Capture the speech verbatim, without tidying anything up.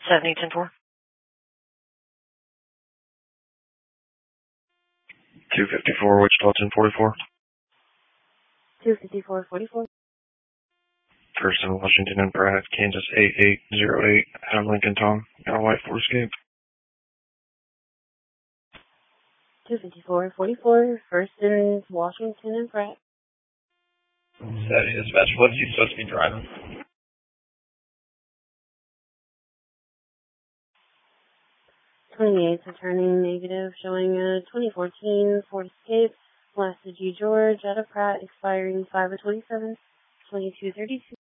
seventy ten four. two fifty-four, Wichita ten forty-four. two fifty-four forty-four. Person, Washington and Pratt, Kansas eight eight zero eight, Adam Lincoln Tom, got a white Ford Escape. two fifty-four forty-four, First and Washington and Pratt. That is best. What's he supposed to be driving? twenty-eight, returning negative, showing a twenty fourteen Ford Escape, Lasted G George, out of Pratt, expiring five of twenty-seven, twenty-two thirty-two.